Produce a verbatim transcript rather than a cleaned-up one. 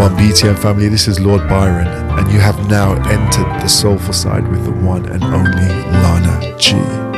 on B T M family, this is Lord Byron, and you have now entered the soulful side with the one and only Lana G.